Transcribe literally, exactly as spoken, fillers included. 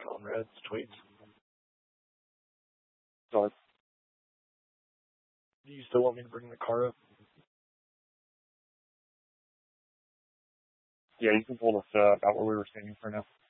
Conrad's tweets. Sorry. Do you still want me to bring the car up? Yeah, you can pull us uh, out where we were standing for now.